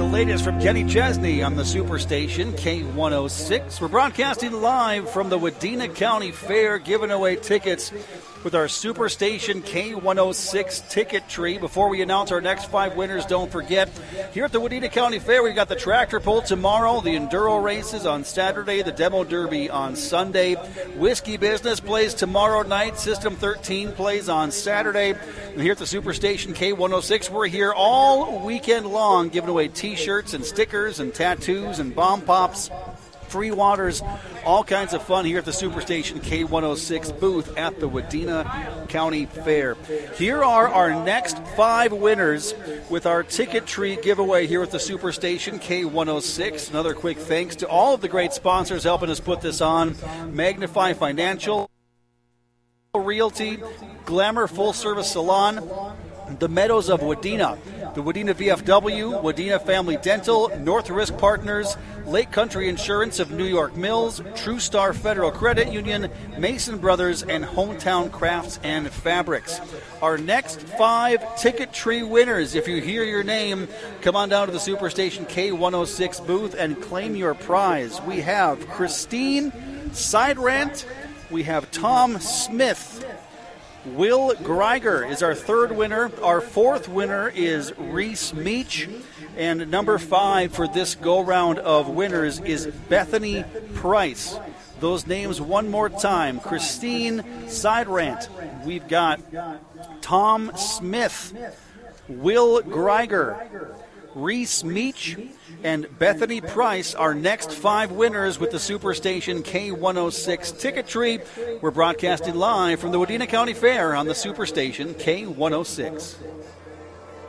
the latest from Kenny Chesney on the Superstation K106. We're broadcasting live from the Wadena County Fair, giving away tickets with our Superstation K106 ticket tree. Before we announce our next 5 winners, don't forget, here at the Wadena County Fair, we've got the tractor pull tomorrow, the enduro races on Saturday, the demo derby on Sunday. Whiskey Business plays tomorrow night. System 13 plays on Saturday. And here at the Superstation K106, we're here all weekend long giving away T-shirts and stickers and tattoos and bomb pops, free waters, all kinds of fun here at the Superstation K106 booth at the Wadena County Fair. Here are our next 5 winners with our ticket tree giveaway here at the Superstation K106. Another quick thanks to all of the great sponsors helping us put this on: Magnify Financial, Realty, Glamour Full Service Salon, the Meadows of Wadena, the Wadena VFW, Wadena Family Dental, North Risk Partners, Lake Country Insurance of New York Mills, True Star Federal Credit Union, Mason Brothers, and Hometown Crafts and Fabrics. Our next 5 ticket tree winners, if you hear your name, come on down to the Superstation K106 booth and claim your prize. We have Christine Sidrant, we have Tom Smith, Will Greiger is our 3rd winner. Our 4th winner is Reese Meach. And number 5 for this go-round of winners is Bethany Price. Those names one more time: Christine Sidrant. We've got Tom Smith, Will Greiger, Reese Meach, and Bethany Price. Our next 5 winners with the Superstation K106 ticket tree. We're broadcasting live from the Wadena County Fair on the Superstation K106.